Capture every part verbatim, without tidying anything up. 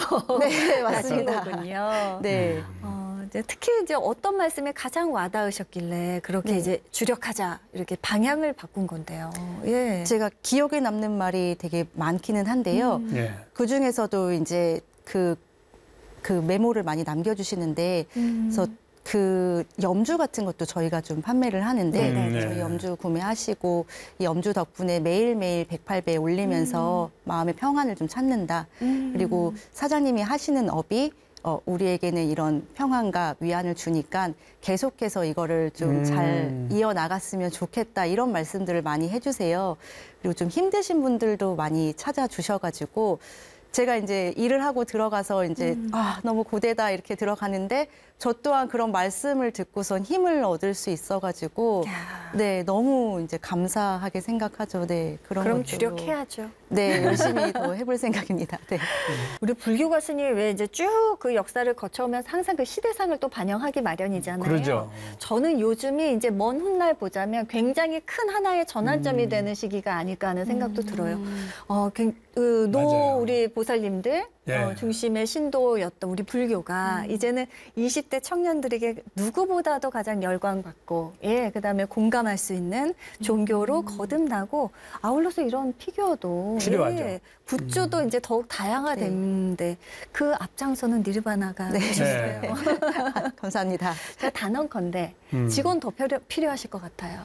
네, 맞습니다. 거군요. 네. 어, 이제 특히 이제 어떤 말씀이 가장 와닿으셨길래 그렇게 네. 이제 주력하자 이렇게 방향을 바꾼 건데요. 예. 제가 기억에 남는 말이 되게 많기는 한데요. 음. 예. 그 중에서도 이제 그, 그 메모를 많이 남겨주시는데, 음. 그래서 그 염주 같은 것도 저희가 좀 판매를 하는데, 네, 네. 저희 염주 구매하시고, 이 염주 덕분에 매일매일 백팔 배 올리면서 음. 마음의 평안을 좀 찾는다. 음. 그리고 사장님이 하시는 업이 어, 우리에게는 이런 평안과 위안을 주니까 계속해서 이거를 좀 잘 음. 이어나갔으면 좋겠다 이런 말씀들을 많이 해주세요. 그리고 좀 힘드신 분들도 많이 찾아주셔가지고 제가 이제 일을 하고 들어가서 이제 음. 아 너무 고되다 이렇게 들어가는데 저 또한 그런 말씀을 듣고선 힘을 얻을 수 있어가지고 야. 네 너무 이제 감사하게 생각하죠. 네 그런 그럼 것도 주력해야죠. 네 열심히 더 해볼 생각입니다. 네. 우리 불교 가수님이 왜 이제 쭉 그 역사를 거쳐오면서 항상 그 시대상을 또 반영하기 마련이잖아요. 그러죠. 저는 요즘이 이제 먼 훗날 보자면 굉장히 큰 하나의 전환점이 음. 되는 시기가 아닐까 하는 생각도 음. 들어요. 어, 그, 그, 노 맞아요. 우리 보살님들 예. 어, 중심의 신도였던 우리 불교가 이제는 이십 대 청년들에게 누구보다도 가장 열광받고, 예, 그 다음에 공감할 수 있는 종교로 거듭나고, 아울러서 이런 피규어도, 필요하죠. 예, 굿즈도 이제 더욱 다양화됐는데, 그 앞장서는 니르바나가 네. 되셨어요. 네. 감사합니다. 제가 단언컨대 음. 직원 더 필요, 필요하실 것 같아요.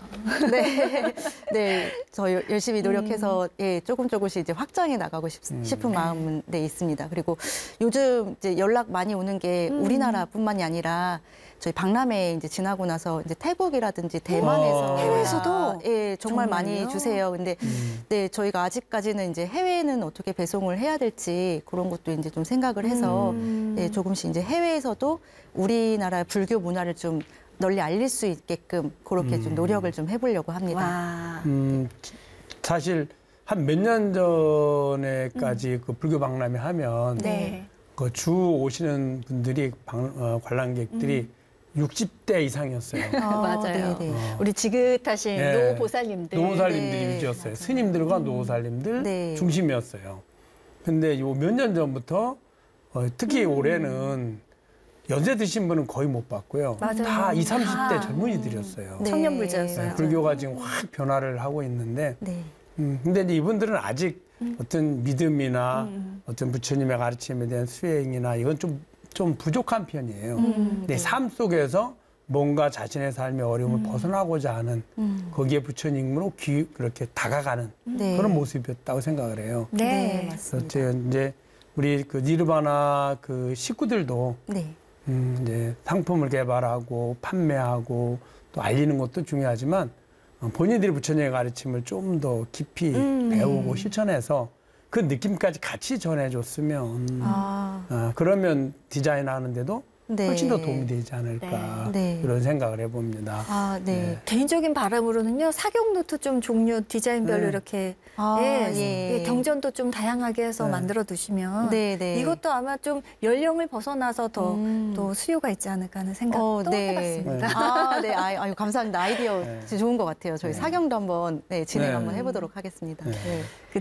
네, 네, 저 여- 열심히 노력해서 음. 예, 조금 조금씩 이제 확장해 나가고 싶, 음. 싶은 마음은 네, 있습니다. 그리고 요즘 이제 연락 많이 오는 게 음. 우리나라뿐만이 아니라 저희 박람회 이제 지나고 나서 이제 태국이라든지 대만에서 와. 해외에서도? 예, 정말 많이 정말요? 주세요. 근데 음. 네, 저희가 아직까지는 이제 해외에는 어떻게 배송을 해야 될지 그런 것도 이제 좀 생각을 해서 음. 예, 조금씩 이제 해외에서도 우리나라 불교 문화를 좀 널리 알릴 수 있게끔 그렇게 좀 음. 노력을 좀 해보려고 합니다. 와. 음, 사실 한 몇 년 전에까지 그 불교 박람회 하면 네. 그 주 오시는 분들이 방, 어, 관람객들이 육십 대 이상이었어요. 아, 맞아요. 네, 네. 어. 우리 지긋하신 네. 노보살님들. 노보살님들이 네. 위주였어요. 스님들과 노보살님들 네. 중심이었어요. 근데 요 몇 년 전부터 어, 특히 음. 올해는 연세 드신 분은 거의 못 봤고요. 맞아요. 다 이십, 삼십 대 다. 젊은이들이었어요. 네. 청년불자였어요. 네, 불교가 지금 확 변화를 하고 있는데 네. 음, 근데 이제 이분들은 아직 어떤 믿음이나 음. 어떤 부처님의 가르침에 대한 수행이나 이건 좀, 좀 부족한 편이에요. 음. 내 삶 속에서 뭔가 자신의 삶의 어려움을 음. 벗어나고자 하는 음. 거기에 부처님으로 귀, 그렇게 다가가는 네. 그런 모습이었다고 생각을 해요. 네. 네, 맞습니다. 그래서 이제 우리 그 니르바나 그 식구들도 네. 음, 이제 상품을 개발하고 판매하고 또 알리는 것도 중요하지만 어, 본인들이 부처님의 가르침을 좀 더 깊이 음. 배우고 실천해서 그 느낌까지 같이 전해줬으면 아, 어, 그러면 디자인하는데도 네. 훨씬 더 도움이 되지 않을까 네. 네. 이런 생각을 해봅니다. 아, 네. 네. 개인적인 바람으로는요, 사격 노트 좀 종류 디자인별로 네. 이렇게 아, 예, 예. 예, 경전도 좀 다양하게 해서 네. 만들어 두시면 네, 네. 이것도 아마 좀 연령을 벗어나서 더 또 음. 수요가 있지 않을까 하는 생각도 어, 네. 해봤습니다. 아, 네. 아유, 아유, 감사합니다. 아이디어 네. 진짜 좋은 것 같아요. 저희 네. 사경도 한번 네, 진행 네. 한번 해보도록 하겠습니다. 네. 네. 그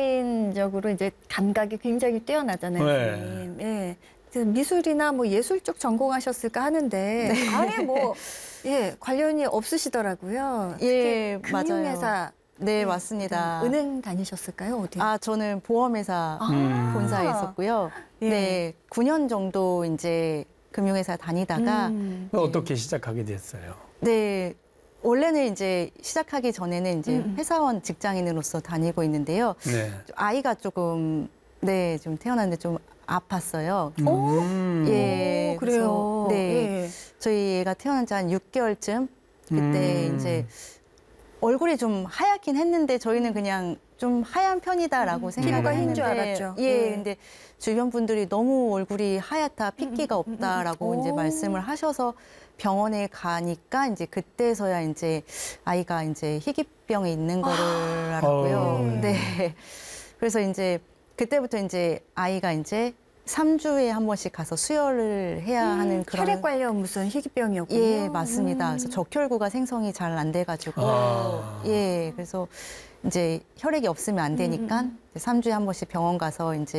디자인적으로 이제 감각이 굉장히 뛰어나잖아요. 네. 선생님. 예. 그 미술이나 뭐 예술 쪽 전공하셨을까 하는데 아예 뭐 예, 관련이 없으시더라고요. 예, 특히 금융회사 네, 맞습니다. 은행 다니셨을까요? 어디? 아, 저는 보험회사 음. 본사에 있었고요. 예. 네, 구 년 정도 이제 금융회사 다니다가 음. 어떻게 시작하게 됐어요? 네, 원래는 이제 시작하기 전에는 이제 음. 회사원 직장인으로서 다니고 있는데요. 네. 아이가 조금 네, 좀 태어났는데 좀 아팠어요. 음. 예, 오, 그래요. 그래서, 네, 예. 저희 애가 태어난 지 한 육 개월쯤 그때 음. 이제 얼굴이 좀 하얗긴 했는데 저희는 그냥 좀 하얀 편이다라고 음, 생각을 피부가 했는데 흰줄 알았죠. 예, 예. 근데 주변 분들이 너무 얼굴이 하얗다, 핏기가 음, 음, 없다라고 음. 이제 오. 말씀을 하셔서 병원에 가니까 이제 그때서야 이제 아이가 이제 희귀병에 있는 거를 알았고요. 어. 네. 그래서 이제 그때부터 이제 아이가 이제 삼 주에 한 번씩 가서 수혈을 해야 하는 그런 혈액 관련 무슨 희귀병이었군요. 예, 맞습니다. 음. 그래서 적혈구가 생성이 잘 안 돼가지고 아. 예, 그래서 이제 혈액이 없으면 안 되니까 음, 음, 삼 주에 한 번씩 병원 가서 이제